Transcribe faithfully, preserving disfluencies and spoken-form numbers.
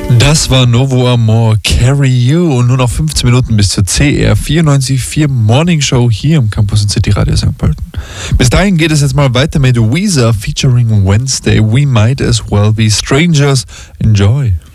Das war Novo Amor, Carry You und nur noch fünfzehn Minuten bis zur C R vierundneunzig Komma vier Morning Show hier im Campus und City Radio Sankt Pölten. Bis dahin geht es jetzt mal weiter mit Weezer featuring Wednesday. We might as well be strangers. Enjoy.